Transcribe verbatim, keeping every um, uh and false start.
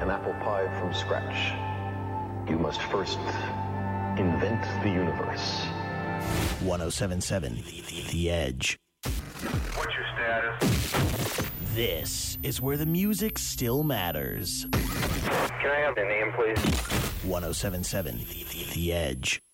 an apple pie from scratch, you must first invent the universe. one oh seven point seven The Edge. What's your status? This is where the music still matters. Can I have the name, please? one oh seven point seven The Edge.